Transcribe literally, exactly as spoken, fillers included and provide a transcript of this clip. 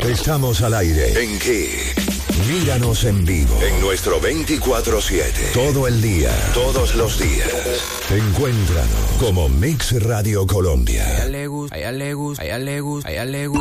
Estamos al aire. ¿En qué? Míranos en vivo. En nuestro veinticuatro siete. Todo el día. Todos los días. Encuéntranos como Mix Radio Colombia. A ella le gusta, a ella le gusta, a ella le gusta, a ella le gusta.